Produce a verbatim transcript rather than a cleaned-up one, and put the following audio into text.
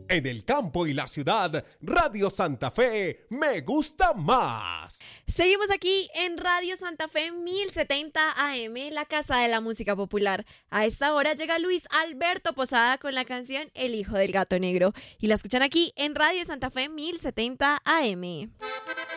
En el campo y la ciudad, Radio Santa Fe me gusta más. Seguimos aquí en Radio Santa Fe mil setenta A M, la casa de la música popular. A esta hora llega Luis Alberto Posada con la canción El hijo del gato negro. Y la escuchan aquí en Radio Santa Fe mil setenta A M.